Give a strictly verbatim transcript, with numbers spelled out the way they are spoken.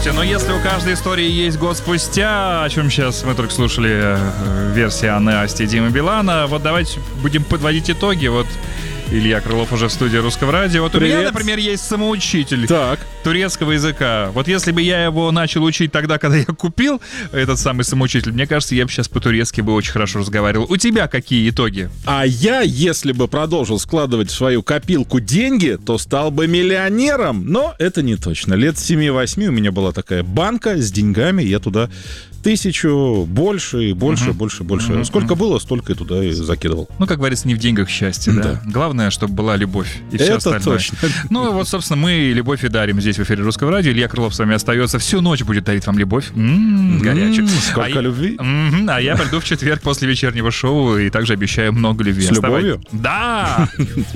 Слушайте, но если у каждой истории есть год спустя, о чем сейчас мы только слушали э, версии Анны Асти и Димы Билана, вот давайте будем подводить итоги. Вот Илья Крылов уже в студии Русского радио. Вот Привет. у меня, например, есть самоучитель Так. турецкого языка. Вот если бы я его начал учить тогда, когда я купил этот самый самоучитель, мне кажется, я бы сейчас по-турецки бы очень хорошо разговаривал. У тебя какие итоги? А я, если бы продолжил складывать в свою копилку деньги, то стал бы миллионером. Но это не точно. Лет семи-восьми у меня была такая банка с деньгами. Я туда тысячу, больше и больше, uh-huh. больше, больше. Uh-huh. Сколько было, столько и туда и закидывал. Ну, как говорится, не в деньгах счастье, да? Да. Главное, чтобы была любовь и все это остальное. Точно. Ну, вот, собственно, мы любовь и дарим здесь в эфире Русского радио. Илья Крылов с вами остается. Всю ночь будет дарить вам любовь. М-м, горячую. Сколько а любви. Я, а я приду в четверг после вечернего шоу и также обещаю много любви. С любовью? Да!